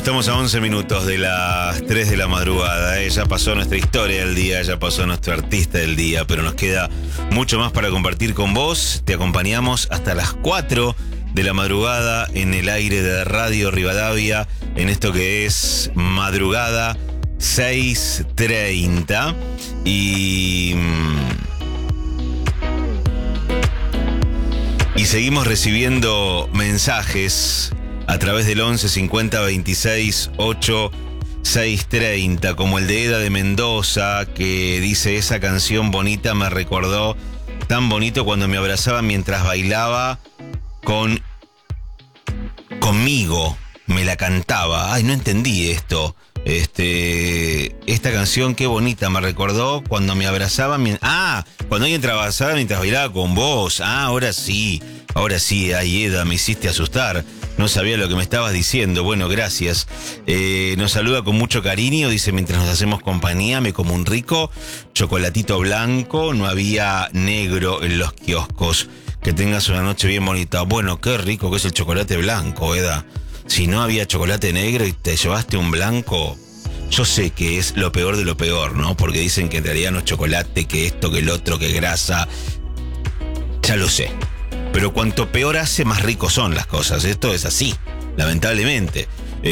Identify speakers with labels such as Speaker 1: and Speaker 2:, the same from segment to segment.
Speaker 1: Estamos a 11 minutos de las 3 de la madrugada. Ya pasó nuestra historia del día, ya pasó nuestro artista del día, pero nos queda mucho más para compartir con vos. Te acompañamos hasta las 4 de la madrugada en el aire de Radio Rivadavia, en esto que es Madrugada 6:30. Y seguimos recibiendo mensajes a través del 11 50 26 8 630, como el de Eda de Mendoza, que dice: esa canción bonita me recordó tan bonito cuando me abrazaba mientras bailaba conmigo, me la cantaba. Ay, no entendí esto. Esta canción, qué bonita, me recordó cuando me abrazaba. Cuando alguien trabajaba mientras bailaba con vos. Ahora sí. Ay, Eda, me hiciste asustar. No sabía lo que me estabas diciendo. Bueno, gracias. Nos saluda con mucho cariño. Dice: mientras nos hacemos compañía, me como un rico chocolatito blanco. No había negro en los kioscos. Que tengas una noche bien bonita. Bueno, qué rico que es el chocolate blanco, Eda. Si no había chocolate negro y te llevaste un blanco, yo sé que es lo peor de lo peor, ¿no? Porque dicen que en realidad no es chocolate, que esto, que el otro, que grasa. Ya lo sé. Pero cuanto peor hace, más ricos son las cosas. Esto es así, lamentablemente.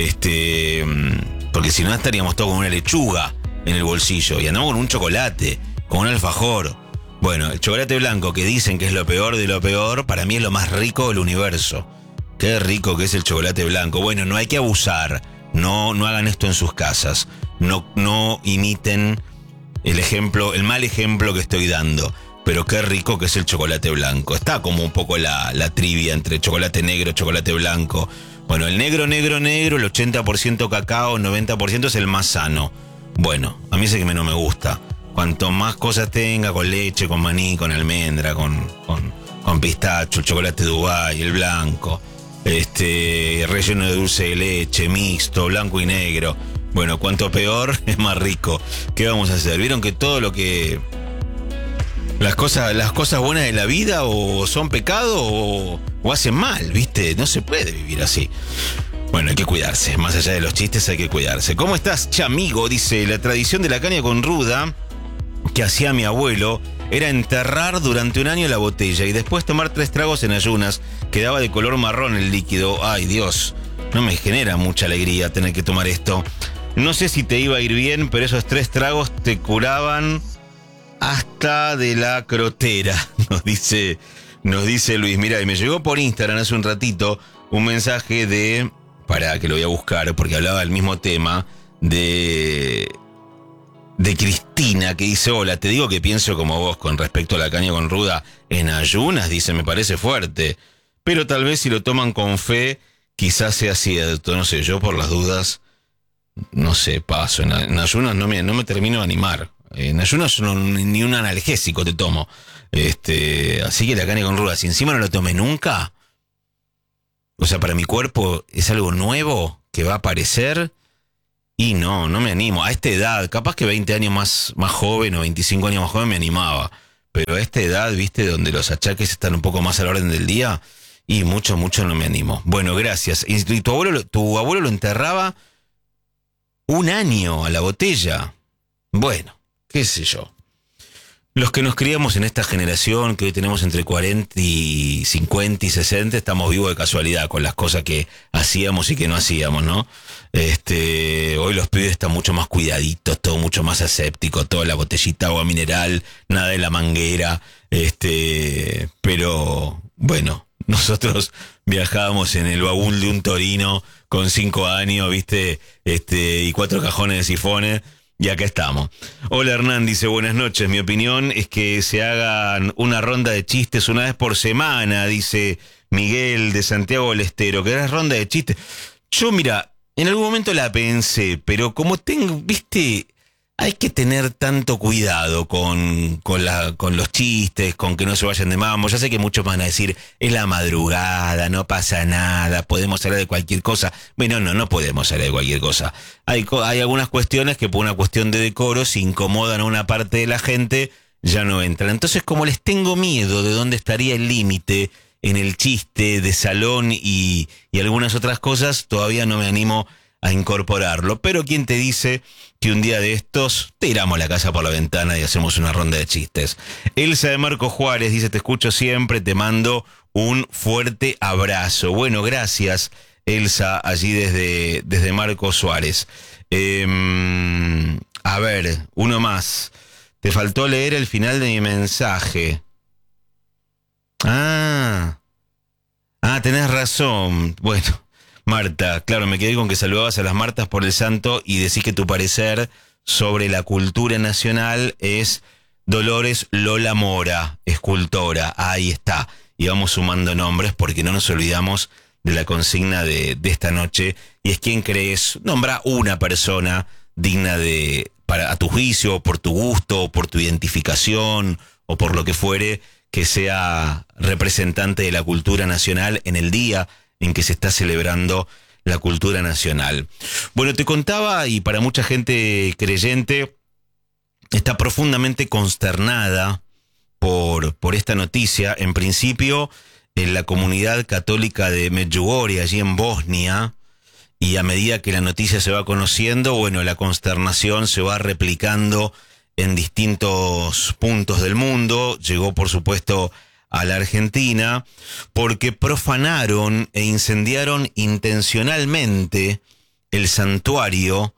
Speaker 1: Porque si no estaríamos todos con una lechuga en el bolsillo. Y andamos con un chocolate, con un alfajor. Bueno, el chocolate blanco, que dicen que es lo peor de lo peor, para mí es lo más rico del universo. Qué rico que es el chocolate blanco. Bueno, no hay que abusar. No hagan esto en sus casas. No imiten el mal ejemplo que estoy dando. Pero qué rico que es el chocolate blanco. Está como un poco la trivia entre chocolate negro y chocolate blanco. Bueno, el negro, el 80% cacao, el 90% es el más sano. Bueno, a mí ese que no me gusta. Cuanto más cosas tenga, con leche, con maní, con almendra, con pistacho, el chocolate Dubái, el blanco, relleno de dulce de leche, mixto, blanco y negro. Bueno, cuanto peor es más rico. ¿Qué vamos a hacer? ¿Vieron que todo lo que... Las cosas buenas de la vida o son pecado o hacen mal, ¿viste? No se puede vivir así. Bueno, hay que cuidarse. Más allá de los chistes, hay que cuidarse. ¿Cómo estás, chamigo? Dice: la tradición de la caña con ruda que hacía mi abuelo era enterrar durante un año la botella y después tomar 3 tragos en ayunas. Quedaba de color marrón el líquido. Ay, Dios, no me genera mucha alegría tener que tomar esto. No sé si te iba a ir bien, pero esos 3 tragos te curaban hasta de la crotera, nos dice Luis. Mira, y me llegó por Instagram hace un ratito un mensaje para que lo voy a buscar, porque hablaba del mismo tema, de Cristina, que dice: hola, te digo que pienso como vos con respecto a la caña con ruda en ayunas. Dice: me parece fuerte, pero tal vez si lo toman con fe, quizás sea cierto. No sé, yo por las dudas, no sé, paso. En ayunas no me termino de animar. En ayunas ni un analgésico te tomo. Así que la caña con ruda, si encima no lo tomé nunca, o sea, para mi cuerpo es algo nuevo que va a aparecer. Y no me animo. A esta edad, capaz que 20 años más joven o 25 años más joven me animaba. Pero a esta edad, viste, donde los achaques están un poco más a la orden del día, y mucho no me animo. Bueno, gracias. Y tu abuelo lo enterraba un año a la botella. Bueno, qué sé yo. Los que nos criamos en esta generación, que hoy tenemos entre 40 y 50 y 60, estamos vivos de casualidad con las cosas que hacíamos y que no hacíamos, ¿no? Hoy los pibes están mucho más cuidaditos, todo mucho más aséptico, toda la botellita, agua mineral, nada de la manguera, pero bueno, nosotros viajábamos en el baúl de un Torino con 5 años, ¿viste? Y 4 cajones de sifones. Y acá estamos. Hola, Hernán, dice: buenas noches. Mi opinión es que se hagan una ronda de chistes una vez por semana, dice Miguel de Santiago del Estero. ¿Querés ronda de chistes? Yo, mira, en algún momento la pensé, pero como viste, hay que tener tanto cuidado con los chistes, con que no se vayan de mambo. Ya sé que muchos van a decir: es la madrugada, no pasa nada, podemos hablar de cualquier cosa. Bueno, no podemos hablar de cualquier cosa. Hay algunas cuestiones que por una cuestión de decoro, si incomodan a una parte de la gente, ya no entran. Entonces, como les tengo miedo de dónde estaría el límite en el chiste de salón y algunas otras cosas, todavía no me animo a incorporarlo. Pero ¿quién te dice que un día de estos tiramos la casa por la ventana y hacemos una ronda de chistes? Elsa de Marco Juárez dice, te escucho siempre, te mando un fuerte abrazo. Bueno, gracias, Elsa, allí desde Marco Suárez. A ver, uno más. Te faltó leer el final de mi mensaje. Tenés razón. Bueno, Marta, claro, me quedé con que saludabas a las Martas por el santo y decís que tu parecer sobre la cultura nacional es Dolores Lola Mora, escultora. Ahí está. Y vamos sumando nombres porque no nos olvidamos de la consigna de esta noche. Y es quién crees, nombra una persona digna a tu juicio, o por tu gusto, o por tu identificación, o por lo que fuere, que sea representante de la cultura nacional en el día en que se está celebrando la cultura nacional. Bueno, te contaba, y para mucha gente creyente, está profundamente consternada por esta noticia. En principio, en la comunidad católica de Medjugorje, allí en Bosnia, y a medida que la noticia se va conociendo, bueno, la consternación se va replicando en distintos puntos del mundo. Llegó, por supuesto, a la Argentina, porque profanaron e incendiaron intencionalmente el santuario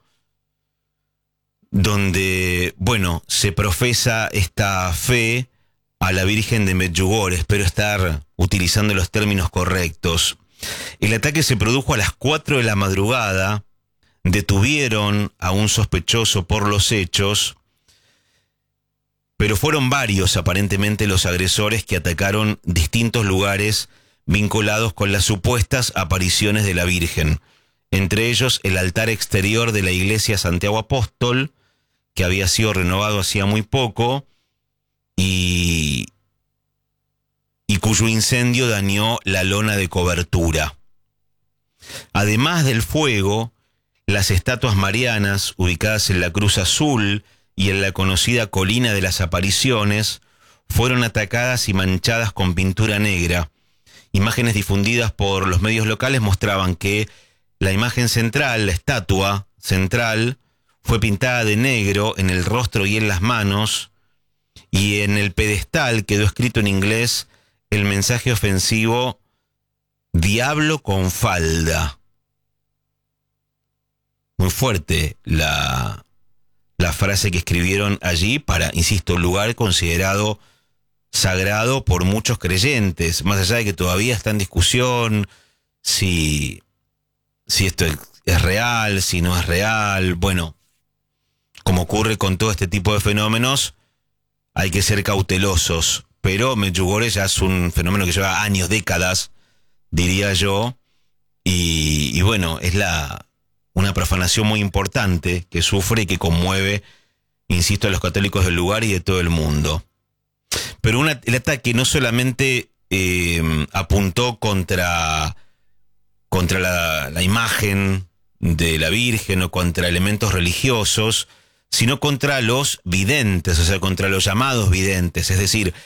Speaker 1: donde, bueno, se profesa esta fe a la Virgen de Medjugorje. Espero estar utilizando los términos correctos. El ataque se produjo a las 4 de la madrugada, detuvieron a un sospechoso por los hechos, pero fueron varios aparentemente los agresores que atacaron distintos lugares vinculados con las supuestas apariciones de la Virgen, entre ellos el altar exterior de la iglesia Santiago Apóstol, que había sido renovado hacía muy poco, y cuyo incendio dañó la lona de cobertura. Además del fuego, las estatuas marianas ubicadas en la Cruz Azul y en la conocida Colina de las Apariciones fueron atacadas y manchadas con pintura negra. Imágenes difundidas por los medios locales mostraban que la imagen central, la estatua central, fue pintada de negro en el rostro y en las manos, y en el pedestal quedó escrito en inglés el mensaje ofensivo "Diablo con falda". Muy fuerte la frase que escribieron allí para, insisto, un lugar considerado sagrado por muchos creyentes, más allá de que todavía está en discusión si esto es real, si no es real. Bueno, como ocurre con todo este tipo de fenómenos, hay que ser cautelosos, pero Medjugorje ya es un fenómeno que lleva años, décadas, diría yo, y bueno, es una profanación muy importante que sufre y que conmueve, insisto, a los católicos del lugar y de todo el mundo. Pero el ataque no solamente apuntó contra la imagen de la Virgen o contra elementos religiosos, sino contra los videntes, o sea, contra los llamados videntes, es decir,